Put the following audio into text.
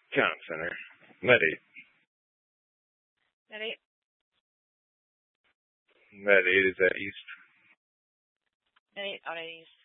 Town Center. Med 8. Med 8? Med 8 is at East. Med 8 out at East.